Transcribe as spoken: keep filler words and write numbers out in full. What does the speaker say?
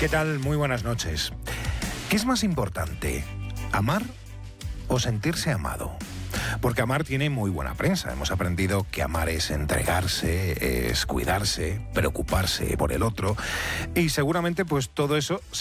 ¿Qué tal? Muy buenas noches. ¿Qué es más importante, amar o sentirse amado? Porque amar tiene muy buena prensa. Hemos aprendido que amar es entregarse, es cuidarse, preocuparse por el otro. Y seguramente pues todo eso